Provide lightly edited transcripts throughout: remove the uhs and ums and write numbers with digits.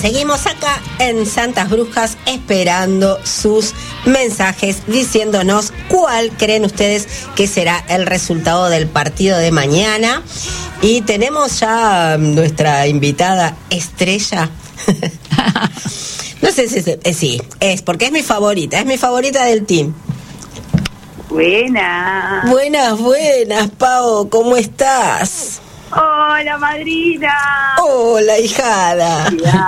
seguimos acá en Santas Brujas esperando sus mensajes diciéndonos cuál creen ustedes que será el resultado del partido de mañana. Y tenemos ya nuestra invitada estrella. No sé si sí, es porque es mi favorita del team. Buenas. Buenas, Pau, ¿cómo estás? Hola, madrina. Hola, hijada.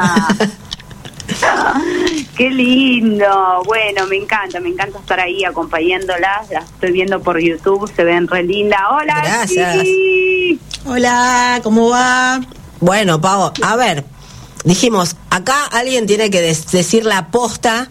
Qué lindo. Bueno, me encanta estar ahí acompañándolas. Las estoy viendo por YouTube, se ven re lindas. Hola. Gracias. Sí. Hola, ¿cómo va? Bueno, Pau, a ver, dijimos, acá alguien tiene que decir la posta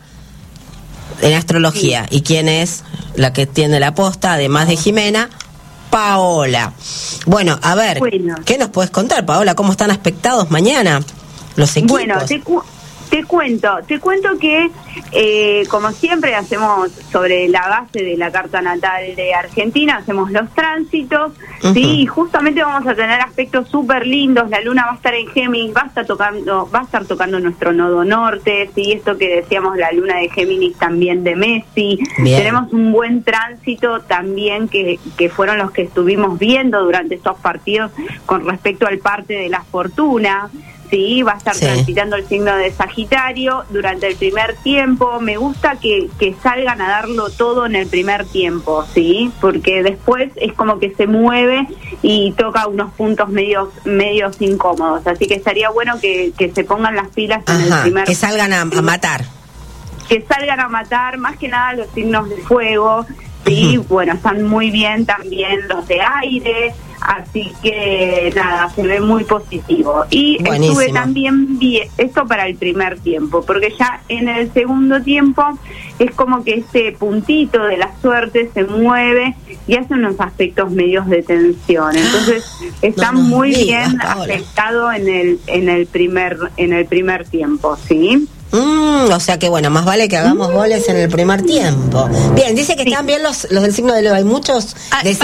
en astrología. Sí. ¿Y quién es la que tiene la posta, además de Jimena? Paola. Bueno, a ver, ¿qué nos puedes contar, Paola? ¿Cómo están aspectados mañana los equipos? Bueno, te cuento que como siempre hacemos sobre la base de la carta natal de Argentina, hacemos los tránsitos, sí, y justamente vamos a tener aspectos súper lindos. La luna va a estar en Géminis, va a estar tocando nuestro nodo norte, sí, esto que decíamos, la luna de Géminis también de Messi. Bien. Tenemos un buen tránsito también que fueron los que estuvimos viendo durante estos partidos con respecto al parte de la fortuna. Sí, va a estar transitando el signo de Sagitario durante el primer tiempo. Me gusta que salgan a darlo todo en el primer tiempo, ¿sí? Porque después es como que se mueve y toca unos puntos medios incómodos. Así que estaría bueno que se pongan las pilas en el primer tiempo. Que salgan a matar. Que salgan a matar, más que nada los signos de fuego. Sí, bueno, están muy bien también los de aire, así que nada, se ve muy positivo. Y buenísimo. Estuve también bien, esto para el primer tiempo, porque ya en el segundo tiempo es como que este puntito de la suerte se mueve y hace unos aspectos medios de tensión. Entonces está muy bien afectado en el primer tiempo, ¿sí? O sea que bueno, más vale que hagamos goles en el primer tiempo. Bien, dice que están bien los del signo de Leo. Hay muchos,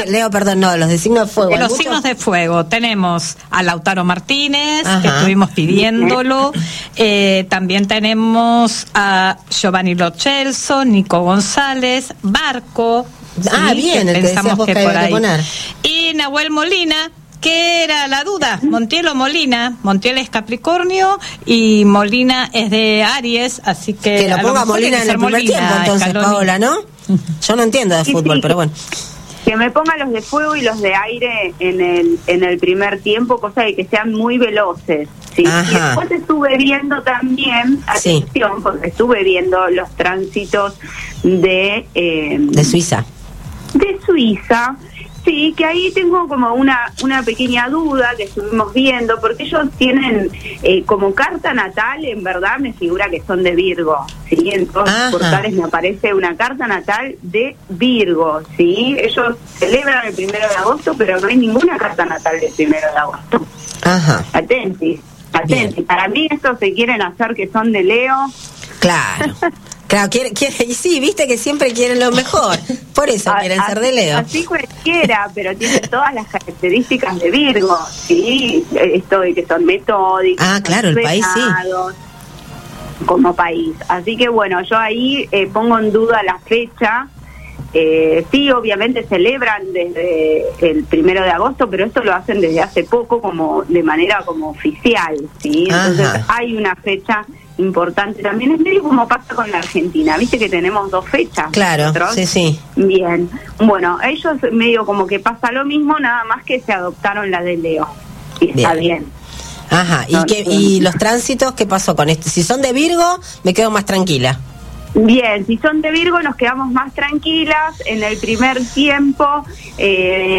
los del signo de fuego. Los signos de fuego. Tenemos a Lautaro Martínez, que estuvimos pidiéndolo. También tenemos a Giovanni Lo Celso, Nico González, Barco. Bien, el que pensamos que por ahí. Y Nahuel Molina, que era la duda, Montiel o Molina. Montiel es Capricornio y Molina es de Aries, así que lo ponga Molina en el primer tiempo, entonces, Scaloni. Paola, ¿no? Yo no entiendo de fútbol, pero bueno. Que me ponga los de fuego y los de aire en el primer tiempo, cosa de que sean muy veloces. ¿sí? Y después estuve viendo también, atención, porque estuve viendo los tránsitos de Suiza. De Suiza. Sí, que ahí tengo como una pequeña duda que estuvimos viendo, porque ellos tienen como carta natal, en verdad me figura que son de Virgo, ¿sí? En todos los portales me aparece una carta natal de Virgo, ¿sí? Ellos celebran el 1 de agosto, pero no hay ninguna carta natal del 1 de agosto. Atentis. Para mí estos se quieren hacer que son de Leo. Claro. Claro, y sí, viste que siempre quieren lo mejor, por eso quieren ser de Leo. Así cualquiera, pero tiene todas las características de Virgo, ¿sí? Esto de que son metódicos. Claro, el país sí. Como país. Así que bueno, yo ahí pongo en duda la fecha. Sí, obviamente celebran desde el 1 de agosto, pero esto lo hacen desde hace poco como de manera como oficial, ¿sí? Entonces hay una fecha importante también, es medio como pasa con la Argentina, viste que tenemos 2 fechas. Claro, nosotros. Sí. Bien, bueno, ellos medio como que pasa lo mismo, nada más que se adoptaron la de Leo, y está bien. ¿Y los tránsitos qué pasó con esto? Si son de Virgo, me quedo más tranquila. Bien, si son de Virgo nos quedamos más tranquilas en el primer tiempo.